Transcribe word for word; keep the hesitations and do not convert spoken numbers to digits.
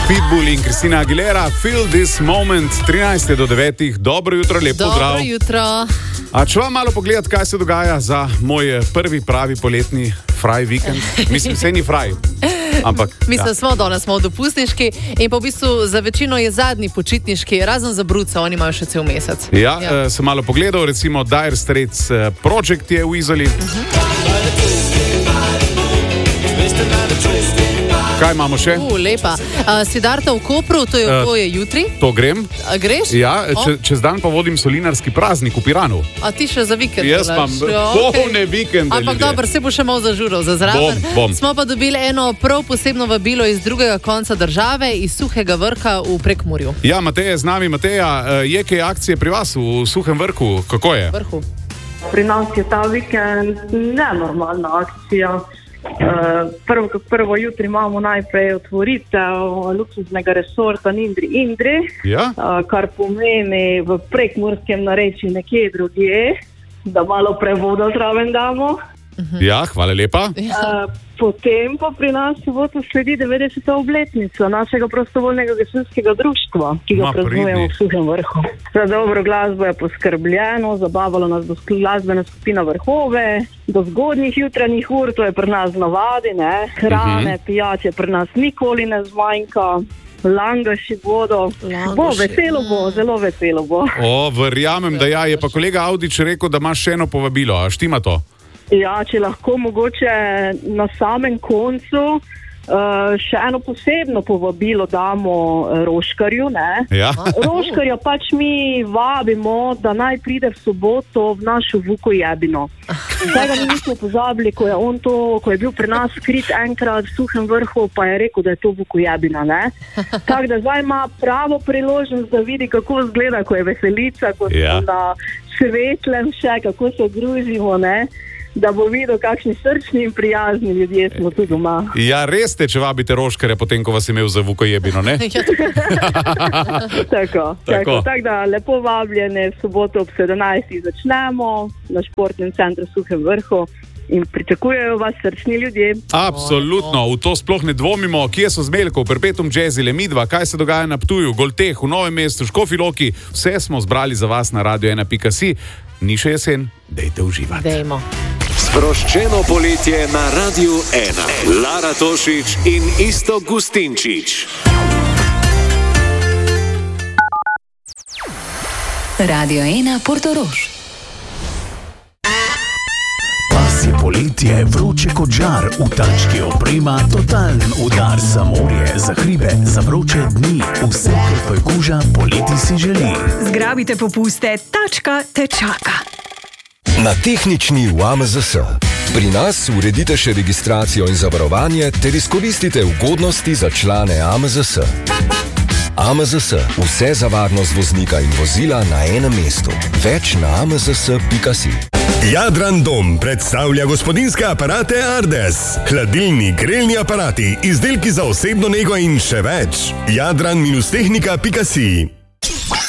Pitbull in Christina Aguilera, Feel This Moment, trinajst do devetih. Dobro jutro, lep pozdrav. Dobro jutro. A če vam malo pogledati, kaj se dogaja za moj prvi pravi poletni fraj vikend? Mislim, se ni fraj. Ampak, Mislim, ja. smo danes smo v dopustniški in pa v bistvu za večino je zadnji počitniški, razen za bruca, oni imajo še cel mesec. Ja, ja. Uh, sem malo pogledal, recimo Dire Straits uh, Project je v Izoli. Uh-huh. Kaj imamo še? Uh, lepa. Uh, Siddharta v Kopru, to je uh, oboje jutri. To grem. A greš? Ja, če, čez dan pa vodim solinarski praznik v Piranu. A ti še za vikend? Jaz imam polne vikende. Ampak dobro, se bo še malo zažural za zraven. Bom, bom. Smo pa dobili eno prav posebno vabilo iz drugega konca države, iz Suhega Vrha v Prekmurju. Ja, Mateja je z nami. Mateja, je kaj akcije pri vas v Suhem Vrhu? Kako je? Vrhu. Pri nas je ta vikend nenormalna akcija. Uh, prvo, prvo jutri imamo najprej otvoritev luksuznega resorta Indri Indri, ja? uh, kar pomeni v prekmurskem narečju nekje drugje, da malo prevoda zraven damo. Uh-huh. Ja, hvala lepa. Uh, potem pa pri nas soboto sledi devetdeseta obletnica našega prostovoljnega gasilskega društva, ki ga praznujemo v Suhem Vrhu. Za dobro glasbo je poskrbljeno, zabavalo nas bo glasbena skupina Vrhove, do zgodnjih jutranjih ur, to je pri nas navadi, ne? Hrane, uh-huh. pijače pri nas nikoli ne zmanjka. Langaši bodo, Langaši. bo veselo bo, zelo veselo bo. O, verjamem, da ja, je pa kolega Avdić rekel, da imaš še eno povabilo, a štima to? Ja, če lahko mogoče na samem koncu uh, še eno posebno povabilo damo Roškarju, ne? Ja. Roškarja pač mi vabimo, da naj pride v soboto v našo Vukojebino. Tega mi nismo pozabili, ko je on to, ko je bil pri nas skrit enkrat v Suhem Vrhu, pa je rekel, da je to Vukojebina, ne? Tako da zdaj ima pravo priložnost, da vidi, kako izgleda, ko je veselica, ko ja. smo na svetlem še, kako se družimo, ne? Da bo videl, kakšni srčni in prijazni ljudje smo tu doma. Ja, res ste, če vabite Roškarja, potem, ko vas je imel za Vukojebino, ne? Tako, tako. Tako da lepo vabljene, v soboto ob sedemnajstih začnemo na športnem centru Suhem Vrhu in pričakujejo vas srčni ljudje. Absolutno, v to sploh ne dvomimo. Kje so Zmeljkov, Perpetuum Jazzile, Midva, kaj se dogaja na Ptuju, Golteh, v Novem mestu, Škofji Loki, vse smo zbrali za vas na radio ena pika si. Ni še jesen, dejte uživati. Dejmo. Sproščeno poletje na Radiu ena. Lara Tošić in Iztok Gustinčič. Radio ena Portorož. Si poletje vroče kot žar, v tački oprema totalen udar za morje, za hribe, za vroče dni, vse, kar tvoj kuža poleti si želi. Zgrabite popuste, tačka te čaka. Na tehnični v A M Z S. Pri nas uredite še registracijo in zavarovanje ter izkoristite ugodnosti za člane A M Z S. A M Z S. Vse za varnost voznika in vozila na enem mestu. Več na a m z s pika si. Jadran Dom predstavlja gospodinjske aparate Ardes. Hladilni, grelni aparati, izdelki za osebno nego in še več. jadran dash tehnika pika si.